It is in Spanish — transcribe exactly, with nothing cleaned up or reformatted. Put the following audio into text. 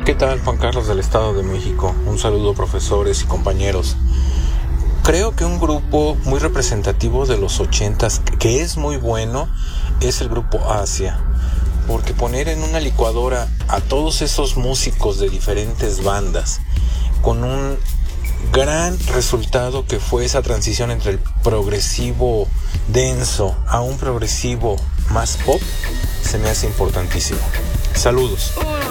¿Qué tal? Juan Carlos del Estado de México. Un saludo, profesores y compañeros. Creo que un grupo muy representativo de los ochentas, que es muy bueno, es el grupo Asia. Porque poner en una licuadora a todos esos músicos de diferentes bandas, con un gran resultado que fue esa transición entre el progresivo denso a un progresivo más pop, se me hace importantísimo. Saludos.